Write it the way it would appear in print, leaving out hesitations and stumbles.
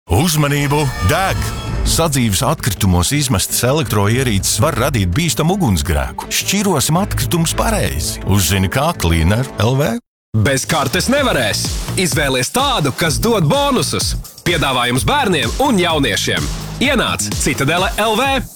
Uzmanību! Deg! Sadzīves atkritumos izmestas elektroierīces var radīt bīstamu ugunsgrēku. Šķirosim atkritumus pareizi. Uzzini kā Cleaner LV. Bez kartes nevarēs. Izvēlies tādu, kas dod bonusus. Piedāvājums bērniem un jauniešiem. Ienāc Citadele LV.